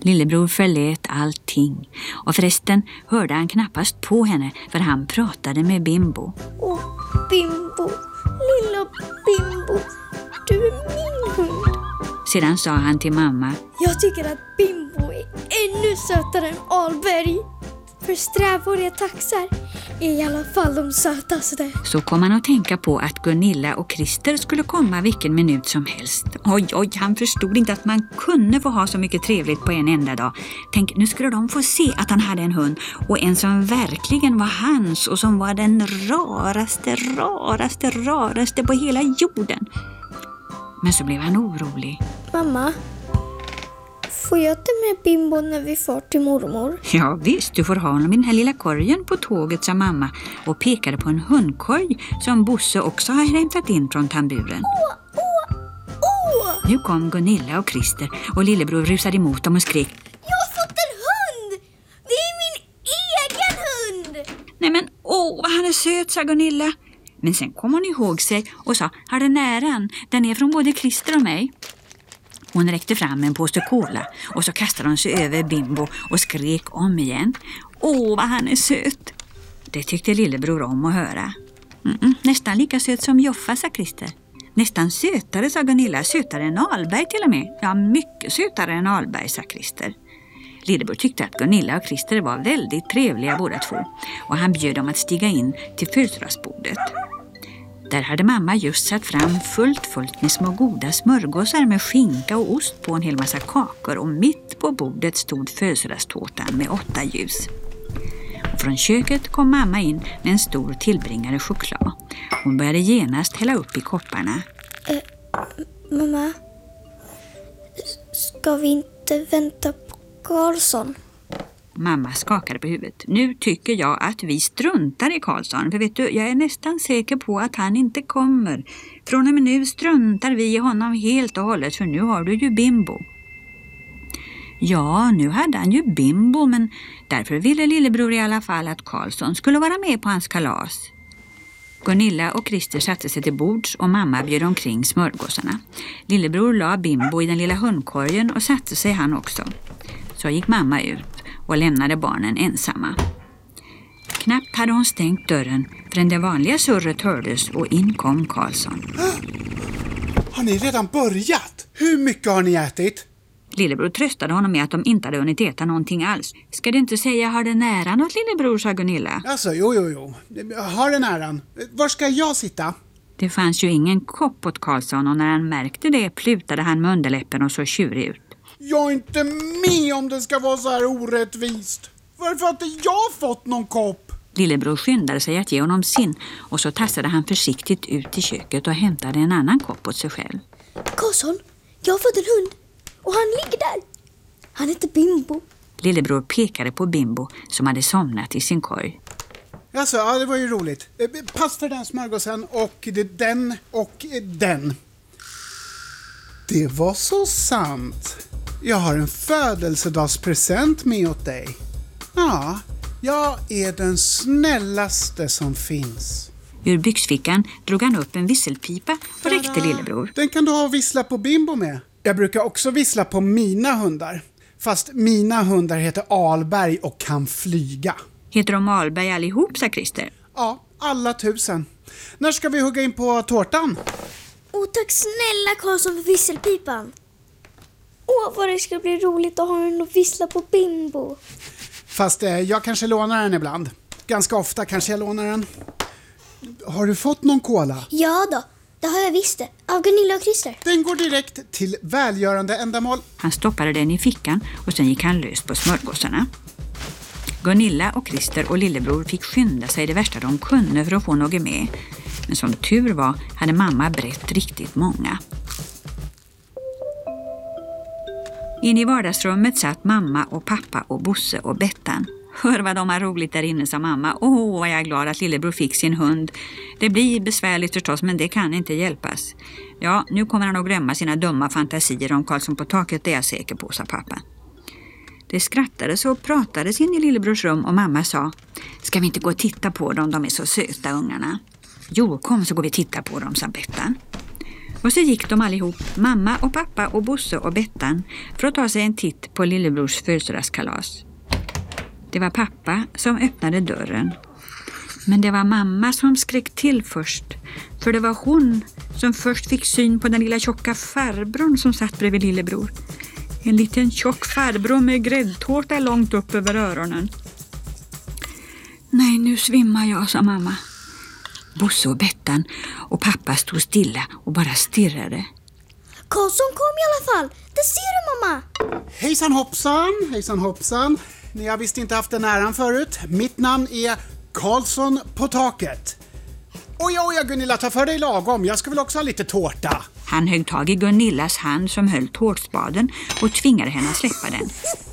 Lillebror förlät allting. Och förresten hörde han knappast på henne för han pratade med Bimbo. Åh, Bimbo, lilla Bimbo, du är min hund. Sedan sa han till mamma. Jag tycker att Bimbo är ännu sötare än Alberg. För strävhåriga taxar är i alla fall de sötaste. Så kom han att tänka på att Gunilla och Christer skulle komma vilken minut som helst. Oj, han förstod inte att man kunde få ha så mycket trevligt på en enda dag. Tänk, nu skulle de få se att han hade en hund. Och en som verkligen var hans och som var den raraste på hela jorden. Men så blev han orolig. Mamma, får jag ta med Bimbo när vi far till mormor? Ja visst, du får ha honom i den här lilla korgen på tåget, sa mamma och pekade på en hundkorg som Bosse också har hämtat in från tamburen. Åh! Nu kom Gunilla och Christer och lillebror rusade emot dem och skrek. Jag har fått en hund! Det är min egen hund! Nej men, vad han är söt, sa Gunilla. Men sen kom hon ihåg sig och sa, har den äran? Den är från både Christer och mig. Hon räckte fram en påse cola och så kastade hon sig över Bimbo och skrek om igen. Vad han är söt! Det tyckte lillebror om att höra. Nästan lika söt som Joffa, sa Christer. Nästan sötare, sa Gunilla. Sötare än Alberg till och med. Ja, mycket sötare än Alberg, sa Christer. Lillebror tyckte att Gunilla och Christer var väldigt trevliga båda två. Och han bjöd dem att stiga in till födelsedagsbordet. Där hade mamma just satt fram fullt med små goda smörgåsar med skinka och ost på en hel massa kakor. Och mitt på bordet stod födelsedagstårtan med 8 ljus. Och från köket kom mamma in med en stor tillbringare choklad. Hon började genast hälla upp i kopparna. Mamma, ska vi inte vänta på Karlsson? Mamma skakade på huvudet. Nu tycker jag att vi struntar i Karlsson. För vet du, jag är nästan säker på att han inte kommer. Från och med nu struntar vi i honom helt och hållet. För nu har du ju Bimbo. Ja, nu hade han ju Bimbo. Men därför ville lillebror i alla fall att Karlsson skulle vara med på hans kalas. Gunilla och Christer satte sig till bords och mamma bjöd omkring smörgåsarna. Lillebror la Bimbo i den lilla hundkorgen och satte sig han också. Så gick mamma ut och lämnade barnen ensamma. Knappt hade hon stängt dörren förrän det vanliga surret hördes och in kom Karlsson. Har ni redan börjat? Hur mycket har ni ätit? Lillebror tröstade honom med att de inte hade hunnit äta någonting alls. Ska du inte säga har den äran åt lillebror, sa Gunilla. Alltså, jo. Har den äran. Var ska jag sitta? Det fanns ju ingen kopp åt Karlsson och när han märkte det plutade han med underläppen och så tjurig ut. Jag är inte med om det ska vara så här orättvist. Varför har inte jag fått någon kopp? Lillebror skyndade sig att ge honom sin och så tassade han försiktigt ut i köket och hämtade en annan kopp åt sig själv. Karlsson, jag har fått en hund och han ligger där. Han heter Bimbo. Lillebror pekade på Bimbo som hade somnat i sin korg. Alltså, ja, det var ju roligt. Pass för den smörgåsen och den och den. Det var så sant. Jag har en födelsedagspresent med åt dig. Ja, jag är den snällaste som finns. Ur byxfickan drog han upp en visselpipa och räckte lillebror. Den kan du ha och vissla på Bimbo med. Jag brukar också vissla på mina hundar. Fast mina hundar heter Alberg och kan flyga. Heter de Alberg allihop, sa Christer? Ja, alla 1000. När ska vi hugga in på tårtan? Tack snälla Karlsson för visselpipan. Vad det ska bli roligt att ha den och vissla på Bimbo. Fast jag kanske lånar den ibland. Ganska ofta kanske jag lånar den. Har du fått någon cola? Ja då, det har jag visst det. Av Gunilla och Christer. Den går direkt till välgörande ändamål. Han stoppade den i fickan och sen gick han lös på smörgåsarna. Gunilla och Christer och lillebror fick skynda sig det värsta de kunde för att få något med. Men som tur var hade mamma brett riktigt många. In i vardagsrummet satt mamma och pappa och Bosse och Bettan. Hör vad de har roligt där inne, sa mamma. Vad jag är glad att lillebror fick sin hund. Det blir besvärligt förstås, men det kan inte hjälpas. Ja, nu kommer han att glömma sina dumma fantasier om Karlsson på taket, det är jag säker på, sa pappa. Det skrattades och pratades in i lillebrors rum och mamma sa: ska vi inte gå och titta på dem, de är så söta ungarna. Jo, kom så går vi titta på dem, sa Bettan. Och så gick de allihop, mamma och pappa och Bosse och Bettan, för att ta sig en titt på lillebrors födelsedagskalas. Det var pappa som öppnade dörren. Men det var mamma som skrek till först, för det var hon som först fick syn på den lilla tjocka farbrorn som satt bredvid lillebror. En liten tjock farbror med gräddtårta långt upp över öronen. Nej, nu svimmar jag, sa mamma. Bosse och Bettan och pappa stod stilla och bara stirrade. Karlsson kom i alla fall. Det ser du, mamma. Hejsan hoppsan. Ni har visst inte haft den äran förut. Mitt namn är Karlsson på taket. Oj, Gunilla, ta för dig lagom. Jag ska väl också ha lite tårta. Han högg tag i Gunillas hand som höll tårtspaden och tvingade henne att släppa den.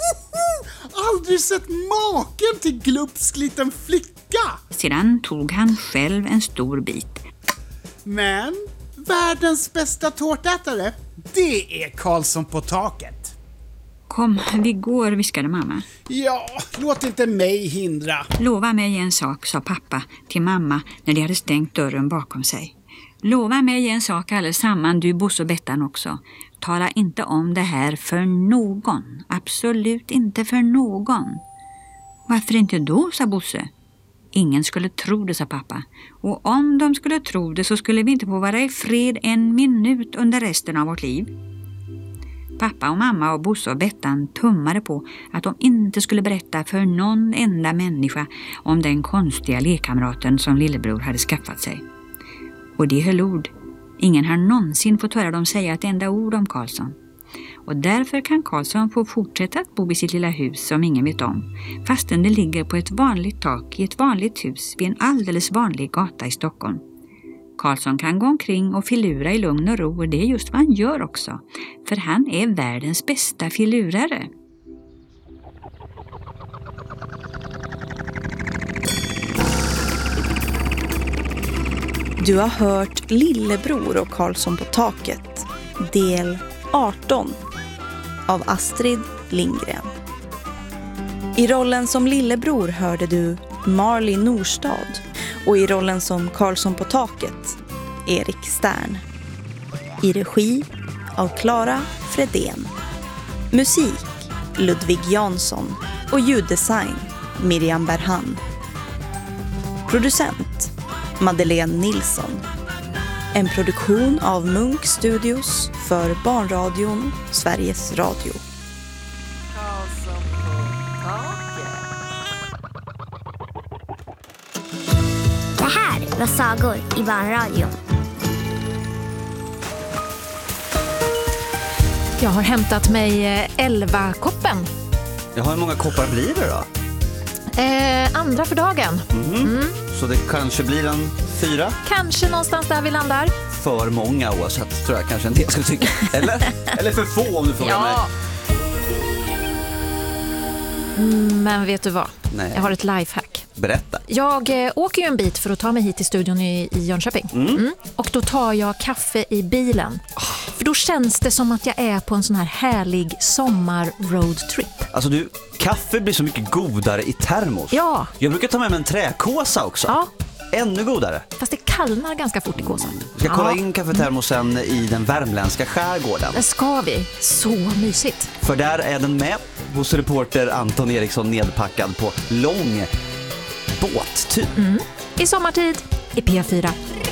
Aldrig sett maken till glupsk liten flicka. Sedan tog han själv en stor bit. Men världens bästa tårtätare, det är Karlsson på taket. Kom, vi går, viskade mamma. Ja, låt inte mig hindra. Lova mig en sak, sa pappa till mamma när de hade stängt dörren bakom sig. Lova mig en sak allesamman, du, Bosse och Bettan också. Tala inte om det här för någon. Absolut inte för någon. Varför inte då, sa Bosse. Ingen skulle tro det, sa pappa. Och om de skulle tro det så skulle vi inte få vara i fred en minut under resten av vårt liv. Pappa och mamma och Bosse och Bettan tummade på att de inte skulle berätta för någon enda människa om den konstiga lekkamraten som lillebror hade skaffat sig. Och det höll ord. Ingen har någonsin fått höra dem säga ett enda ord om Karlsson. Och därför kan Karlsson få fortsätta att bo i sitt lilla hus som ingen vet om, fastän det ligger på ett vanligt tak i ett vanligt hus vid en alldeles vanlig gata i Stockholm. Karlsson kan gå omkring och filura i lugn och ro, och det är just vad han gör också, för han är världens bästa filurare. Du har hört Lillebror och Karlsson på taket, del 18 av Astrid Lindgren. I rollen som Lillebror hörde du Marley Norstad och i rollen som Karlsson på taket Erik Stern. I regi av Clara Fredén. Musik Ludvig Jansson och ljuddesign Miriam Berhan. Producent Madeleine Nilsson. En produktion av Munk Studios för Barnradion Sveriges Radio. Det här var sagor i Barnradion. Jag har hämtat mig 11-koppen. Hur många koppar blir det då? Andra för dagen. Så det kanske blir en 4? Kanske någonstans där vi landar. För många oavsett, tror jag kanske en del skulle tycka. Eller för få om du frågar mig. Men vet du vad? Nej. Jag har ett lifehack. Berätta. Jag åker ju en bit för att ta mig hit till studion i Jönköping. Och då tar jag kaffe i bilen. För då känns det som att jag är på en sån här härlig sommar-roadtrip. Alltså kaffe blir så mycket godare i termos. Ja. Jag brukar ta med mig en träkåsa också. Ja. Ännu godare. Fast det kallnar ganska fort i kåsan. Vi ska kolla in kaffetermosen i den värmländska skärgården. Det ska vi. Så mysigt. För där är den med hos reporter Anton Eriksson nedpackad på lång båttur. I sommartid i P4.